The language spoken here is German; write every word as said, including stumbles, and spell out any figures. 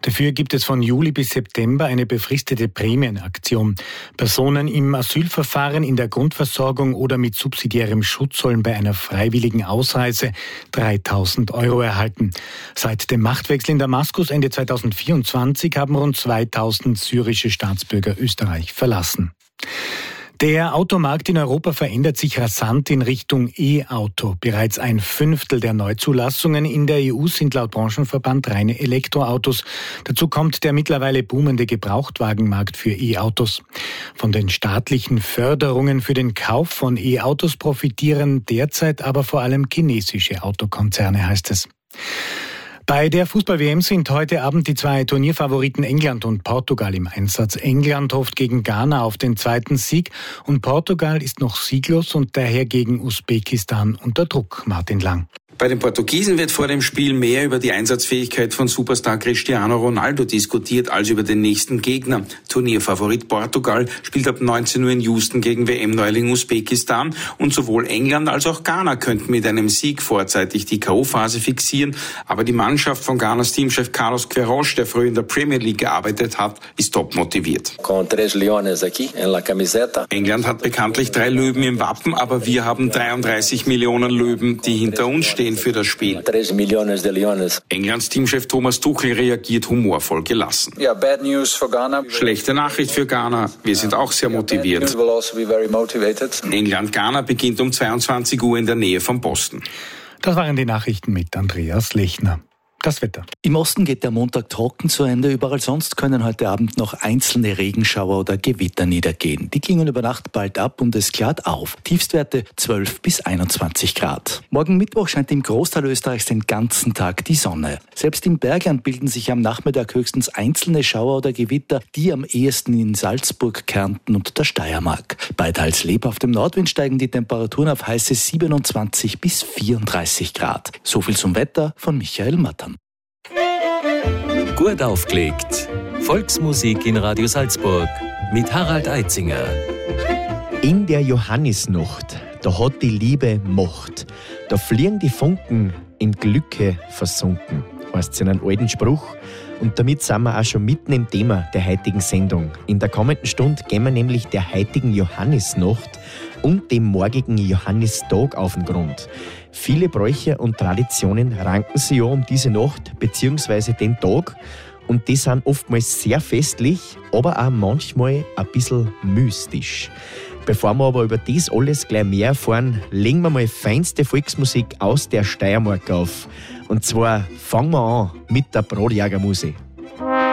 Dafür gibt es von Juli bis September eine befristete Prämienaktion. Personen im Asylverfahren, in der Grundversorgung oder mit subsidiärem Schutz sollen bei einer freiwilligen Ausreise dreitausend Euro erhalten. Seit dem Machtwechsel in Damaskus Ende zweitausendvierundzwanzig haben rund zweitausend syrische Staatsbürger Österreich verlassen. Der Automarkt in Europa verändert sich rasant in Richtung E-Auto. Bereits ein Fünftel der Neuzulassungen in der E U sind laut Branchenverband reine Elektroautos. Dazu kommt der mittlerweile boomende Gebrauchtwagenmarkt für E-Autos. Von den staatlichen Förderungen für den Kauf von E-Autos profitieren derzeit aber vor allem chinesische Autokonzerne, heißt es. Bei der Fußball-W M sind heute Abend die zwei Turnierfavoriten England und Portugal im Einsatz. England hofft gegen Ghana auf den zweiten Sieg und Portugal ist noch sieglos und daher gegen Usbekistan unter Druck. Martin Lang. Bei den Portugiesen wird vor dem Spiel mehr über die Einsatzfähigkeit von Superstar Cristiano Ronaldo diskutiert als über den nächsten Gegner. Turnierfavorit Portugal spielt ab neunzehn Uhr in Houston gegen W M-Neuling Usbekistan und sowohl England als auch Ghana könnten mit einem Sieg vorzeitig die K O-Phase fixieren. Aber die Mannschaft von Ghanas Teamchef Carlos Queiroz, der früher in der Premier League gearbeitet hat, ist top motiviert. England hat bekanntlich drei Löwen im Wappen, aber wir haben dreiunddreißig Millionen Löwen, die hinter uns stehen für das Spiel. Englands Teamchef Thomas Tuchel reagiert humorvoll gelassen. Schlechte Nachricht für Ghana, wir sind auch sehr motiviert. England-Ghana beginnt um zweiundzwanzig Uhr in der Nähe von Boston. Das waren die Nachrichten mit Andreas Lechner. Das Wetter. Im Osten geht der Montag trocken zu Ende. Überall sonst können heute Abend noch einzelne Regenschauer oder Gewitter niedergehen. Die klingen über Nacht bald ab und es klart auf. Tiefstwerte zwölf bis einundzwanzig Grad. Morgen Mittwoch scheint im Großteil Österreichs den ganzen Tag die Sonne. Selbst im Bergland bilden sich am Nachmittag höchstens einzelne Schauer oder Gewitter, die am ehesten in Salzburg, Kärnten und der Steiermark. Bei teils lebhaftem Nordwind steigen die Temperaturen auf heiße siebenundzwanzig bis vierunddreißig Grad. So viel zum Wetter von Michael Mattern. Gut aufgelegt. Volksmusik in Radio Salzburg mit Harald Eitzinger. In der Johannisnacht, da hat die Liebe Macht. Da fliegen die Funken in Glücke versunken. Heißt es in einem alten Spruch. Und damit sind wir auch schon mitten im Thema der heutigen Sendung. In der kommenden Stunde gehen wir nämlich der heutigen Johannisnacht und dem morgigen Johannistag auf den Grund. Viele Bräuche und Traditionen ranken sich ja um diese Nacht bzw. den Tag und die sind oftmals sehr festlich, aber auch manchmal ein bisschen mystisch. Bevor wir aber über das alles gleich mehr erfahren, legen wir mal feinste Volksmusik aus der Steiermark auf. Und zwar fangen wir an mit der Bratjägermusik.